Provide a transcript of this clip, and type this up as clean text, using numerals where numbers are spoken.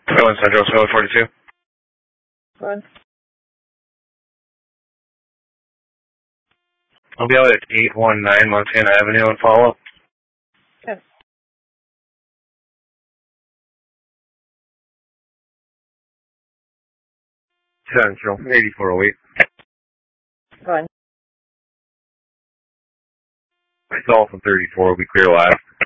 Going Central 42. Go ahead. I'll be out at 819 Montana Avenue and follow up. Okay. Central 8408. Go ahead. Myself and 34 will be clear last.